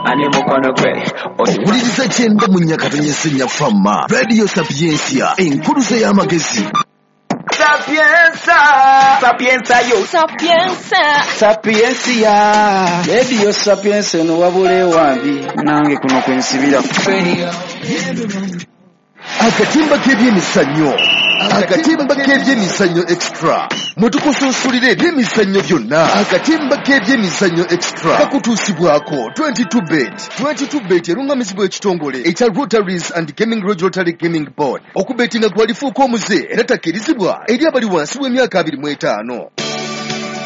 ani mukono gwe owuliriza kyenda mu nnyaka tonyesenya fama radio Sapiensia enkuluze y'amagezi Sapiensia Radio Sapiensia no wabule wambi nange kuno kwensibira akatimba k'ebyemizannyo akatimba k'ebyemizannyo extra mutukusunsulire ebyemizannyo byonna akatimba k'ebyemizannyo extra kakutuusibwako 22bet erungamizibwa ekitongole ekya Rotaries and Gaming Lodge Rotary Gaming Board okubetinga kwalifuuka omuze era takkirizibwa eri abali wansi w'emyaka 25.